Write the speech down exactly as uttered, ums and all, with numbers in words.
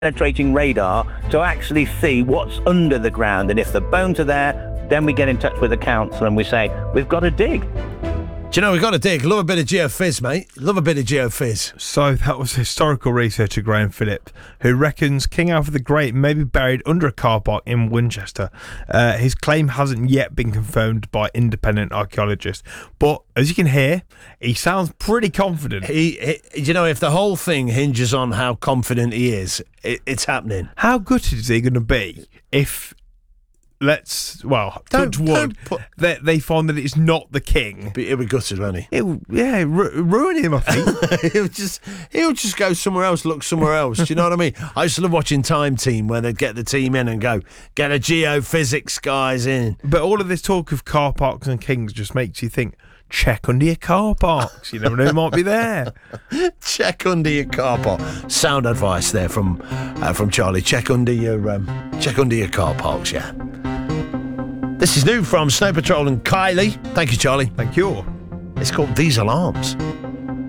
penetrating radar to actually see what's under the ground. And if the bones are there, then we get in touch with the council and we say, we've got to dig. Do you know, we've got to dig. Love a bit of geofizz, mate. Love a bit of geofizz. So that was historical researcher Graham Phillips, who reckons King Alfred the Great may be buried under a car park in Winchester. Uh, his claim hasn't yet been confirmed by independent archaeologists, but as you can hear, he sounds pretty confident. He, he you know, if the whole thing hinges on how confident he is, it, it's happening. How gutted is he going to be if... Let's, well, Don't- touch wood, don't put- they, they find that it's not the king. But he'll be gutted, won't he? It, yeah, ru- ruin him, I think. he'll just he'll just go somewhere else, look somewhere else. Do you know what I mean? I used to love watching Time Team where they'd get the team in and go, get a geophysics guys in. But all of this talk of car parks and kings just makes you think, check under your car parks. You never know who might be there. Check under your car park. Sound advice there from uh, from Charlie. Check under your um, check under your car parks. Yeah. This is new from Snow Patrol and Kylie. Thank you, Charlie. Thank you. It's called These Alarms.